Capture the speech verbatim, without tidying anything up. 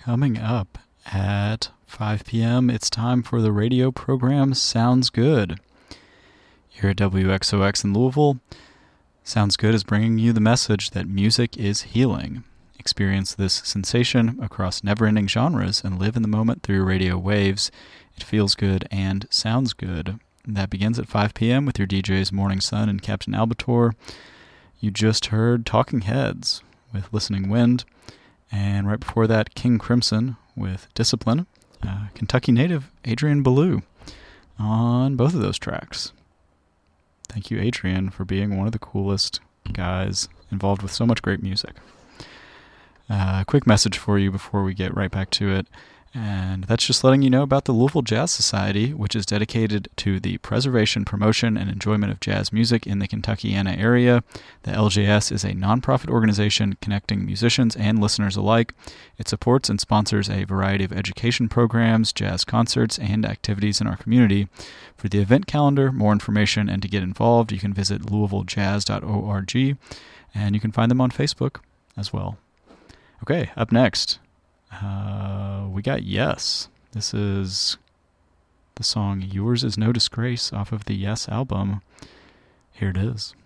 Coming up at five p.m., it's time for the radio program Sounds Good. Here at W X O X in Louisville, Sounds Good is bringing you the message that music is healing. Experience this sensation across never-ending genres and live in the moment through your radio waves. It feels good and sounds good. That begins at five p.m. with your D Js Morning Sun and Captain Albator. You just heard Talking Heads with Listening Wind. And right before that, King Crimson with Discipline. Uh, Kentucky native Adrian Belew on both of those tracks. Thank you, Adrian, for being one of the coolest guys involved with so much great music. A uh, quick message for you before we get right back to it. And that's just letting you know about the Louisville Jazz Society, which is dedicated to the preservation, promotion, and enjoyment of jazz music in the Kentuckiana area. The L J S is a nonprofit organization connecting musicians and listeners alike. It supports and sponsors a variety of education programs, jazz concerts, and activities in our community. For the event calendar, more information, and to get involved, you can visit louisville jazz dot org, and you can find them on Facebook as well. Okay, up next. Uh, we got Yes. This is the song Yours Is No Disgrace off of the Yes album. Here it is.